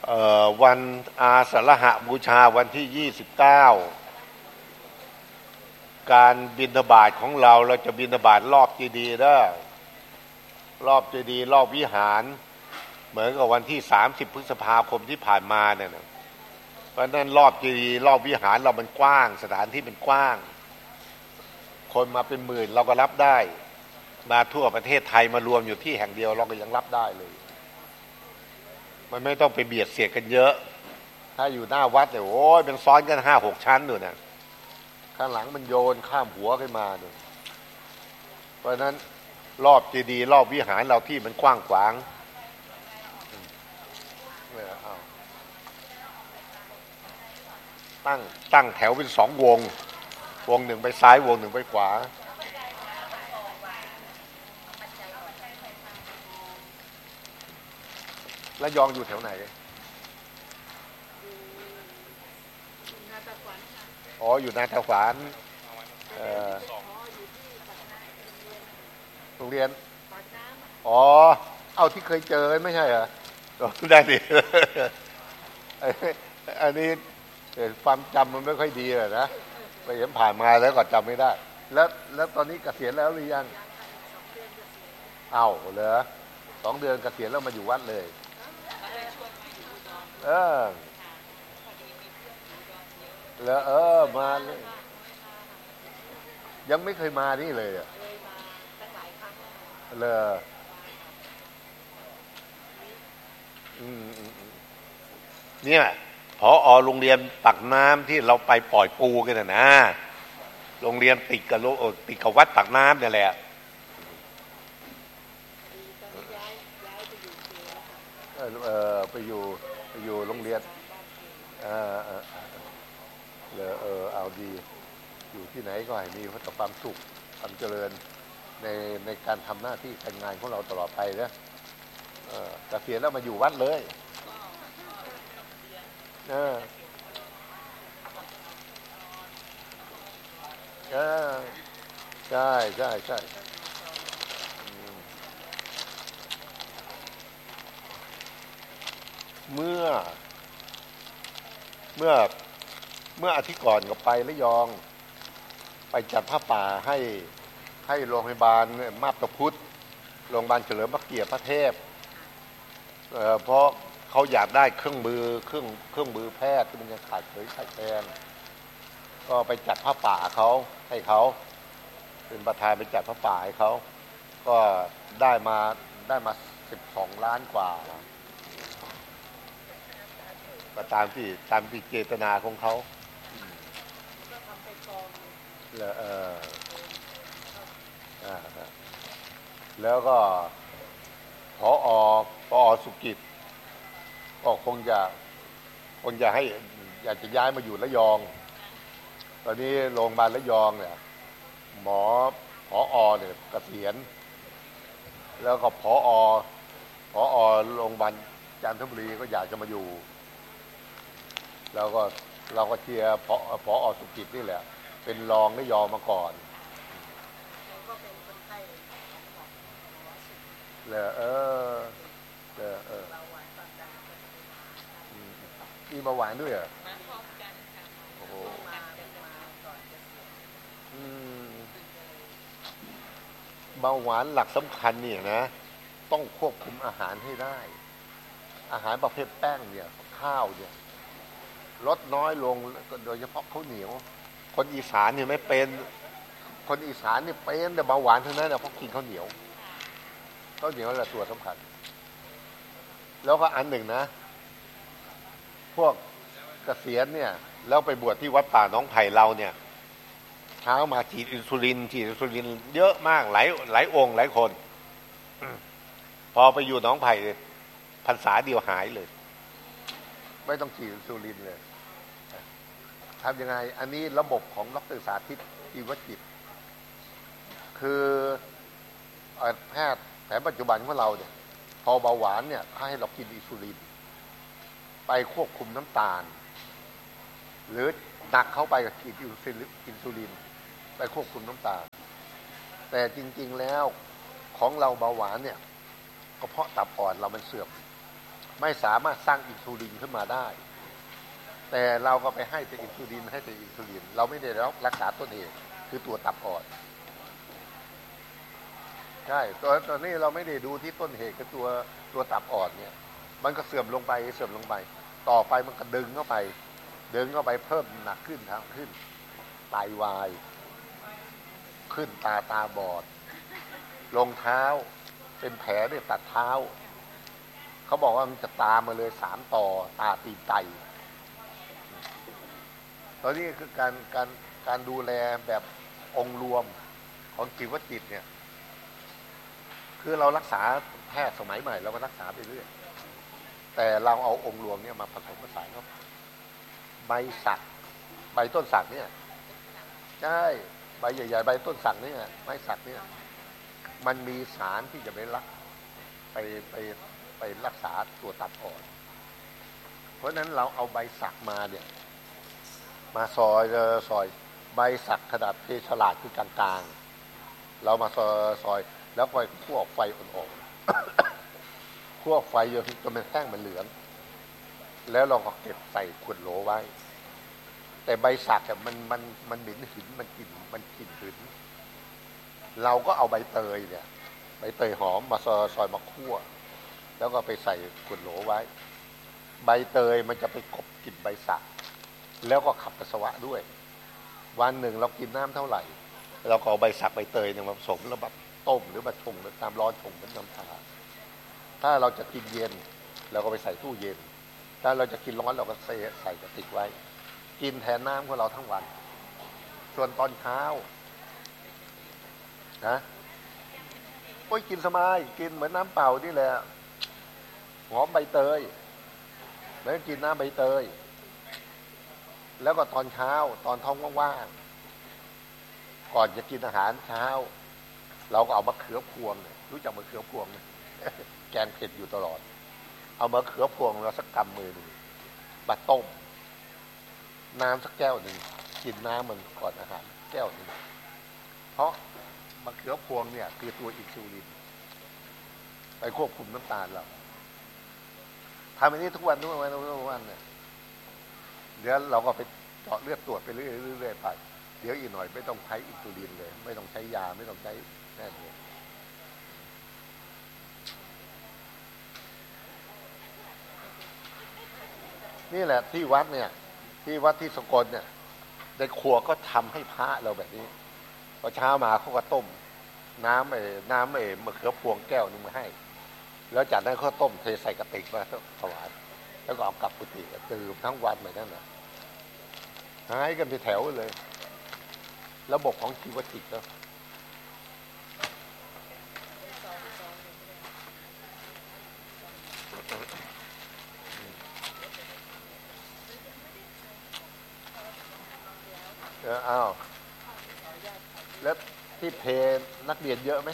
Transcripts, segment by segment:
วันอาสาฬหบูชาวันที่29การบิณฑบาตของเราจะบิณฑบาตรอบเจดีย์ได้รอบเจดีย์รอบวิหารเหมือนกับวันที่30พฤษภาคมที่ผ่านมาเนี่ยนะเพราะนั้นรอบเจดีย์รอบวิหารเรามันกว้างสถานที่มันกว้างคนมาเป็นหมื่นเราก็รับได้มาทั่วประเทศไทยมารวมอยู่ที่แห่งเดียวเราก็ยังรับได้เลยมันไม่ต้องไปเบียดเสียดกันเยอะถ้าอยู่หน้าวัดเนี่ยโอ้ยเป็นซ้อนกัน5-6 ชั้นอยู่นะข้างหลังมันโยนข้ามหัวขึ้นมาเนี่ยเพราะนั้นรอบเจดีย์รอบวิหารเราที่มันกว้างขวางตั้งแถวเป็น2 วงหนึ่งไปซ้ายวงหนึ่งไปขวาแล้วยองอยู่แถวไหนอ๋ออยู่นาตาขวานโรงเรียนอ๋อเอาที่เคยเจอไม่ใช่เหรอได้ดิอันนี้ความจำมันไม่ค่อยดีเลยนะไปเห็นผ่านมาแล้วก็จำไม่ได้แล้วตอนนี้เกษียณแล้วหรือยังเอ้าเหรอ2 เดือนเกษียณแล้วมาอยู่วัดเลยแล้วมาเลยยังไม่เคยมานี่เลยอ่ะเลยเนี่ยผอ.โรงเรียนปากน้ำที่เราไปปล่อยปูกันนะโรงเรียนติดกับวัดปากน้ำเนี่ยแหละไปอยู่โรงเรียนเอาดีอยู่ที่ไหนก็ให้มีความสุขความเจริญในการทำหน้าที่การงานของเราตลอดไปนะเกษียณแล้วมาอยู่วัดเลยใช่เมื่ออาทิตย์ก่อนก็ไประยองไปจัดผ้าป่าให้โรงพยาบาลมาบตาพุธโรงพยาบาลเฉลิมพระเกียรติพระเทพเพราะเขาอยากได้เครื่องมือแพทย์ที่มันยังขาดแคลนก็ไปจัดผ้าป่าให้เขาเป็นประธานไปจัดผ้าป่าให้เขาก็ได้มา12 ล้านกว่าก็ตามที่เจตนาของเขาแล้วก็ผอ.สุกิจก็คงจะให้อยากจะย้ายมาอยู่ระยองตอนนี้โรงพยาบาลระยองเนี่ยผอ.เนี่ยเกษียณแล้วก็ผอ.โรงพยาบาลจันทบุรีก็อยากจะมาอยู่แล้วก็เราก็เชียร์ผอ.สุกิจนี่แหละเป็นรองระยองมาก่อนมีเบาหวานด้วยเหรอโอ้โหเบาหวานหลักสำคัญเนี่ยนะต้องควบคุมอาหารให้ได้อาหารประเภทแป้งเนี่ยข้าวเนี่ยลดน้อยลงโดยเฉพาะข้าวเหนียวคนอีสานเนี่ยไม่เป็นคนอีสานเนี่ยเป็นแต่เบาหวานทั้งนั้นเพราะกินข้าวเหนียวแหละตัวสำคัญแล้วก็อันหนึ่งนะพวกเกษียณเนี่ยแล้วไปบวชที่วัดป่าหนองไผ่เราเนี่ยเช้ามาฉีดอินซูลินเยอะมากหลายองค์หลายคนพอไปอยู่หนองไผ่พรรษาเดียวหายเลยไม่ต้องฉีดอินซูลินเลยทำยังไงอันนี้ระบบของดร.สาธิตชีวจิตคือแพทย์แผนปัจจุบันของเราเนี่ยพอเบาหวานเนี่ยให้เรากินอินซูลินไปควบคุมน้ำตาลหรือหนักเข้าไปกับกินอินซูลินไปควบคุมน้ำตาลแต่จริงๆแล้วของเราเบาหวานเนี่ยกระเพาะตับอ่อนเรามันเสื่อมไม่สามารถสร้างอินซูลินขึ้นมาได้แต่เราก็ไปให้แต่อินซูลินให้แต่อินซูลินเราไม่ได้รักษาต้นเหตุคือตัวตับอ่อนใช่ตอนนี้เราไม่ได้ดูที่ต้นเหตุคือตัวตับอ่อนเนี่ยมันก็เสื่อมลงไปต่อไปมันก็ดึงเข้าไปเพิ่มหนักขึ้นทางขึ้นไตวายขึ้นตาบอดรองเท้าเป็นแผลได้ตัดเท้าเขาบอกว่ามันจะตามมาเลย3 ต่อตาตีนไตตอนนี้คือการดูแลแบบองค์รวมของจิตวจิตเนี่ยคือเรารักษาแพทย์สมัยใหม่เราก็รักษาไปเรื่อยแต่เราเอาองค์รวมเนี่ยมาผสมผสานกับใบสักใบต้นสักเนี่ยใช่ใบใหญ่ๆใบต้นสักเนี่ยไม้สักเนี่ยมันมีสารที่จะไปรักษาตัวตับอ่อนเพราะนั้นเราเอาใบสักมาเนี่ยมาซอยใบสักขนาดเพฉลาดคือกลางๆเรามาซอยแล้วค่อยคั่วไฟอ่อนๆคั่วไฟจนมันแห้งมันเหลืองแล้วเราก็เก็บใส่ขวดโหลไว้แต่ใบสักเนี่ยมันเหม็นหินมันกลิ่นหืนเราก็เอาใบเตยเนี่ยใบเตยหอมมาซอยมาคั่วแล้วก็ไปใส่ขวดโหลไว้ใบเตยมันจะไปกลบกลิ่นใบสักแล้วก็ขับปัสสาวะด้วยวันหนึ่งเรากินน้ำเท่าไหร่เราก็เอาใบสักใบเตยเนี่ยมาผสมแล้วแบบต้มหรือมาชงตามร้อนชงเป็นน้ำชาถ้าเราจะกินเย็นเราก็ไปใส่ตู้เย็นถ้าเราจะกินร้อนเราก็ใส่กระติกไว้กินแทนน้ำของเราทั้งวันส่วนตอนเช้านะโอ้ยกินสบายกินเหมือนน้ำเปล่านี่แหละหอมใบเตยแล้วกินน้ำใบเตยแล้วก็ตอนเช้าตอนท้องว่างๆก่อนจะกินอาหารเช้าเราก็เอามะเขือพวงรู้จักมะเขือพวงไหม แกงเผ็ดอยู่ตลอดเอามะเขือพวงเราสักกำมือหนึ่งมาต้มน้ำสักแก้วหนึ่งกินน้ำมันก่อนอาหารแก้วหนึ่งเพราะมะเขือพวงเนี่ยคือตัวอินซูลินไปควบคุมน้ำตาลเราทำอย่างนี้ทุกวันเนี่ยเดี๋ยวเราก็ไปเจาะเลือดตรวจไปเรื่อยๆไปเดี๋ยวอีกหน่อยไม่ต้องใช้อินซูลินเลยไม่ต้องใช้ยาไม่ต้องใช้แน่เลยนี่แหละที่วัดเนี่ยที่วัดที่สกลเนี่ยในครัวก็ทำให้พระเราแบบนี้พอเช้ามาเขาก็ต้มน้ำมะเขือพวงแก้วนึงมาให้แล้วจากนั้นเขาต้มเทใส่กระติกมาถวายแล้วก็เอากลับกุฏิดื่มทั้งวันเหมือนนั่นแหละหายกันไปแถวเลยระบบของชีวจิตแล้วอ้าวแล้วที่เพนักเรียนเยอะไหม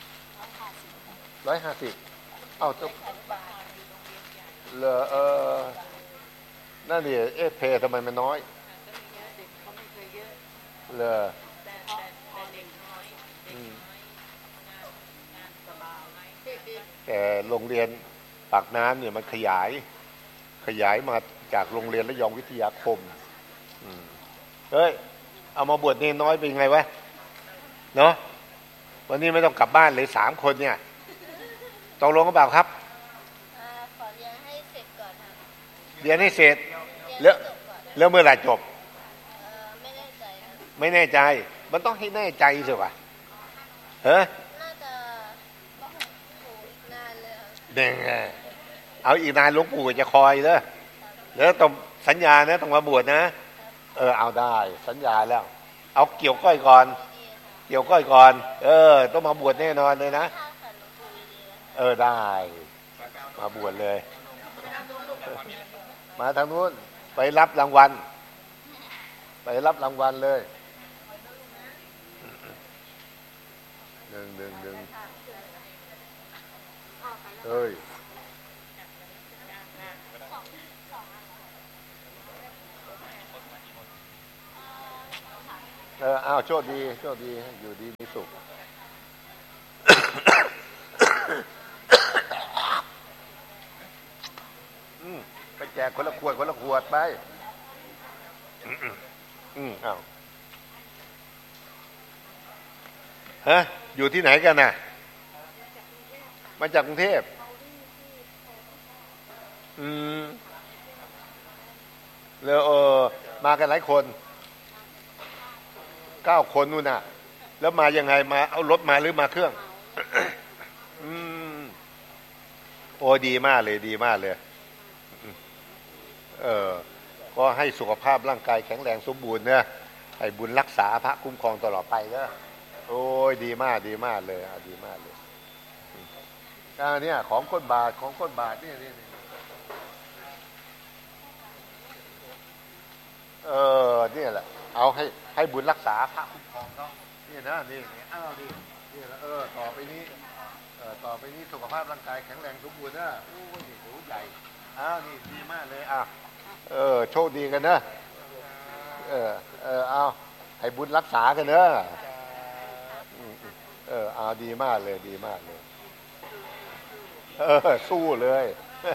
150อ้าวจะเหรอนั่นดิเพทำไมมันน้อยเหรอแต่โรงเรียนปากน้ำเนี่ยมันขยายมาจากโรงเรียนระยองวิทยาคมเฮ้ยเอามาบวชเนรน้อยเป็นไงวะเนาะวันนี้ไม่ต้องกลับบ้านเลย3 คนเนี่ยตกลงกันเปล่าครับขอเรียนให้เสร็จก่อนครับเรียนให้เสร็จแล้วเมื่อไหร่จบไม่แน่ใจไม่แน่ใจมันต้องให้แน่ใจสิวะเฮ้ยน่าจะนานเลยเนี่ยเอาอีกนานหลวงปู่จะคอยเด้อแล้วต้องสัญญานะต้องมาบวชนะเอาได้สัญญาแล้วเอาเกี่ยวก้อยก่อนต้องมาบวชแน่นอนเลยนะได้มาบวชเลยมาทางนู้นไปรับรางวัลเลยหนึ่งเฮ้ยอ้าวโชคดีอยู่ดีมีสุขกคนละขวดคนละขวดไปอ้าวฮะอยู่ที่ไหนกันน่ะมาจากกรุงเทพแล้วมากันหลายคน9 คนนู่นน่ะแล้วมายังไงมาเอารถมาหรือมาเครื่องโอ้ดีมากเลยดีมากเลยก็ให้สุขภาพร่างกายแข็งแรงสมบูรณ์นะให้บุญรักษาพระคุ้มครองตลอดไปนะโอ้ยดีมากดีมากเลยดีมากเลยเนี่ยของก้นบาทของก้นบาทนี่เนี่ยแหละเอาให้บุญรักษาพระคุ้มครองเขานี่นะนี่นี่แล้วต่อไปนี้สุขภาพร่างกายแข็งแรงสมบูรณ์นะโอ้ยนี่หูใหญ่นี่ดีมากเลยโชคดีกันนะเอาให้บุญรักษากันเนอะเอาดีมากเลยดีมากเลยสู้เลย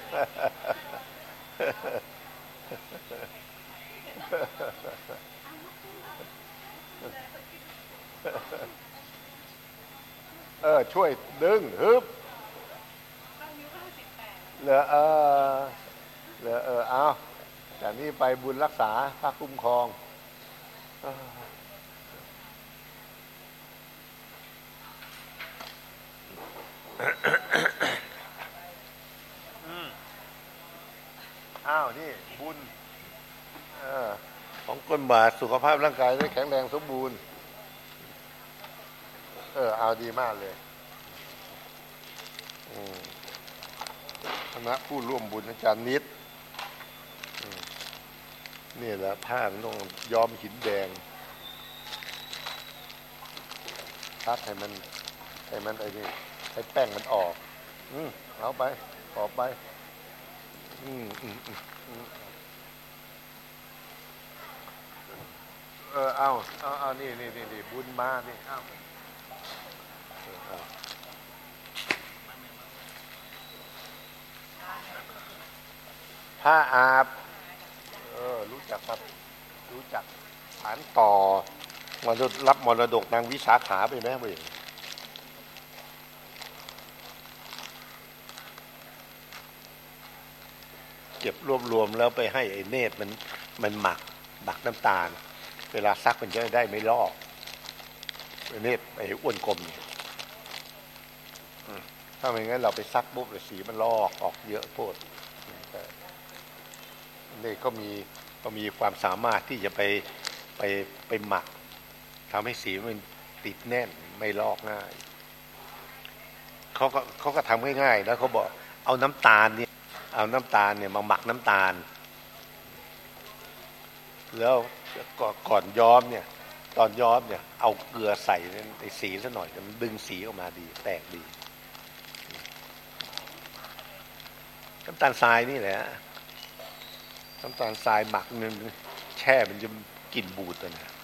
ช่วยดึงฮึบเหลือเอาจากนี้ไปบุญรักษาพระคุ้มครองนี่บุญของก้นบาทสุขภาพร่างกายได้แข็งแรงสมบูรณ์เอาดีมากเลยคณะผู้ร่วมบุญอาจารย์นิดนี่แหละผ้าต้องย้อมหินแดงทัดให้มันไอ้นี่ให้แป้งมันออกเอาไปออกไปเอานี่บุญมานี่ผ้าอาบรู้จักครับรู้จักฐานต่อมารับมรดกนางวิสาขาไปไหมเว้ยเก็บรวบรวมแล้วไปให้ไอ้เนตรมันหมักน้ำตาลเวลาซักมันจะได้ไม่ลอกไอ้เนตรไอ้อ้วนกลมเนี่ยถ้าไม่งั้นเราไปซักปุ๊บสีมันลอกออกเยอะโพดนี่ก็มีความสามารถที่จะไปหมักทำให้สีมันติดแน่นไม่ลอกง่ายเขาก็ทำง่ายๆแล้วเขาบอกเอาน้ำตาลเนี่ยมาหมักน้ำตาลแล้วก่อนย้อมเนี่ยตอนย้อมเนี่ยเอาเกลือใส่ในสีซะหน่อยมันดึงสีออกมาดีแตกดีน้ำตาลทรายนี่แหละน้ำตาลทรายหมักนึงแช่มันจะกลิ่นบูดเลยนะ